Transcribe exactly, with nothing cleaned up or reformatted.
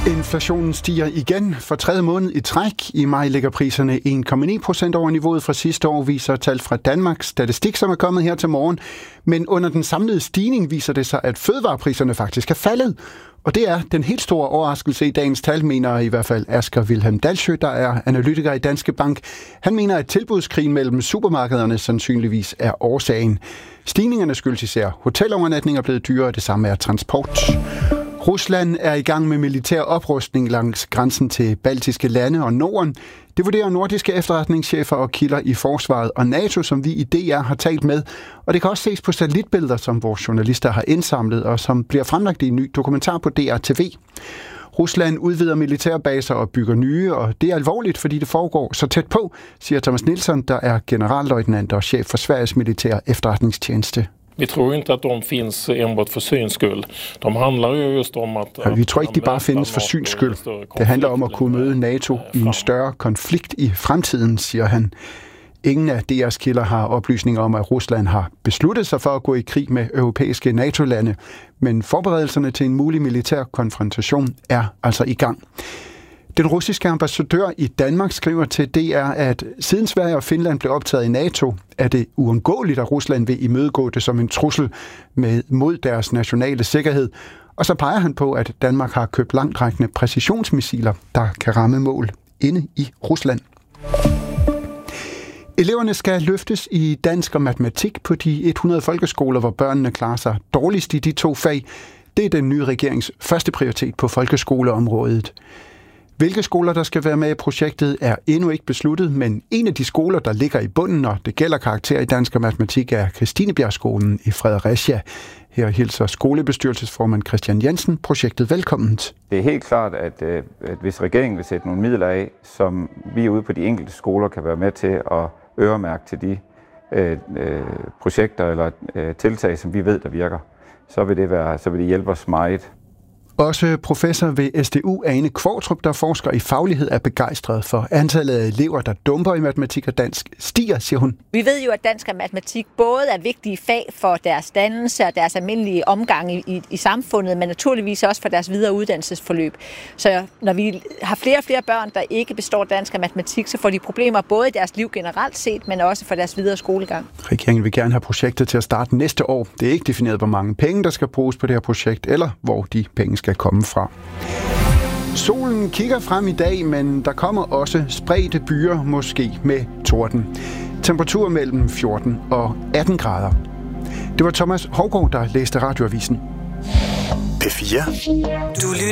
Inflationen stiger igen for tredje måned i træk. I maj ligger priserne en komma ni procent over niveauet fra sidste år, viser tal fra Danmarks Statistik, som er kommet her til morgen. Men under den samlede stigning viser det sig, at fødevarepriserne faktisk er faldet. Og det er den helt store overraskelse i dagens tal, mener i hvert fald Asger Wilhelm Dalsø, der er analytiker i Danske Bank. Han mener, at tilbudskrigen mellem supermarkederne sandsynligvis er årsagen. Stigningerne skyldes især hotelovernatninger blevet dyrere, og det samme er transport. Rusland er i gang med militær oprustning langs grænsen til baltiske lande og Norden. Det vurderer nordiske efterretningschefer og kilder i Forsvaret og NATO, som vi i D R har talt med. Og det kan også ses på satellitbilleder, som vores journalister har indsamlet, og som bliver fremlagt i en ny dokumentar på D R T V. Rusland udvider militærbaser og bygger nye, og det er alvorligt, fordi det foregår så tæt på, siger Thomas Nilsson, der er generalløjtnant og chef for Sveriges militære efterretningstjeneste. Vi tror inte att de finns enbart för syns skull. De handlar ju just om att... Ja, vi tror ikke, de bare findes for syns skyld. Det handler om at kunne møde NATO i en større konflikt i fremtiden, siger han. Ingen af D R's kilder har oplysninger om, at Rusland har besluttet sig for at gå i krig med europæiske NATO-lande, men forberedelserne til en mulig militær konfrontation er altså i gang. Den russiske ambassadør i Danmark skriver til D R, at siden Sverige og Finland blev optaget i NATO, er det uundgåeligt, at Rusland vil imødegå det som en trussel med, mod deres nationale sikkerhed. Og så peger han på, at Danmark har købt langtrækkende præcisionsmissiler, der kan ramme mål inde i Rusland. Eleverne skal løftes i dansk og matematik på de hundrede folkeskoler, hvor børnene klarer sig dårligst i de to fag. Det er den nye regerings første prioritet på folkeskoleområdet. Hvilke skoler, der skal være med i projektet, er endnu ikke besluttet, men en af de skoler, der ligger i bunden, når det gælder karakter i dansk og matematik, er Christinebjergskolen i Fredericia. Her hilser skolebestyrelsesformand Christian Jensen projektet velkomment. Det er helt klart, at, at hvis regeringen vil sætte nogle midler af, som vi ude på de enkelte skoler kan være med til at øremærke til de øh, øh, projekter eller øh, tiltag, som vi ved, der virker, så vil det, være, så vil det hjælpe os meget. Også professor ved S D U, Ane Kvartrup, der forsker i faglighed, er begejstret for antallet af elever, der dumper i matematik og dansk, stiger, siger hun. Vi ved jo, at dansk og matematik både er vigtige fag for deres dannelse og deres almindelige omgang i, i, i samfundet, men naturligvis også for deres videre uddannelsesforløb. Så når vi har flere og flere børn, der ikke består dansk og matematik, så får de problemer både i deres liv generelt set, men også for deres videre skolegang. Regeringen vil gerne have projektet til at starte næste år. Det er ikke defineret, hvor mange penge, der skal bruges på det her projekt, eller hvor de penge skal komme fra. Solen kigger frem i dag, men der kommer også spredte byer, måske med torden. Temperatur mellem fjorten og atten grader. Det var Thomas Hougaard, der læste Radioavisen. P fire. Du lytter